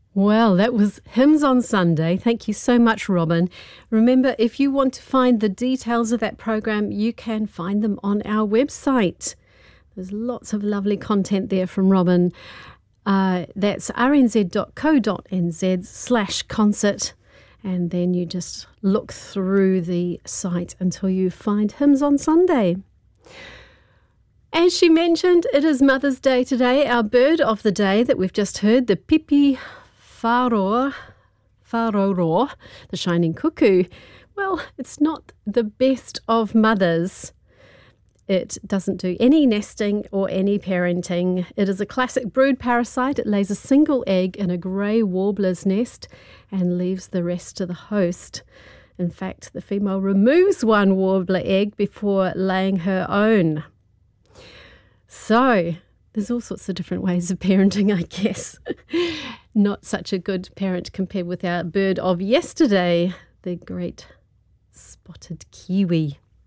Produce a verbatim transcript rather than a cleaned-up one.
Well, that was Hymns on Sunday. Thank you so much, Robin. Remember, if you want to find the details of that program, you can find them on our website. There's lots of lovely content there from Robin. Uh, that's rnz.co.nz slash concert. And then you just look through the site until you find Hymns on Sunday. As she mentioned, it is Mother's Day today. Our bird of the day that we've just heard, the pipi whāroa, whāroro, the shining cuckoo. Well, it's not the best of mothers. It doesn't do any nesting or any parenting. It is a classic brood parasite. It lays a single egg in a grey warbler's nest and leaves the rest to the host. In fact, the female removes one warbler egg before laying her own. So, there's all sorts of different ways of parenting, I guess. Not such a good parent compared with our bird of yesterday, the great spotted kiwi.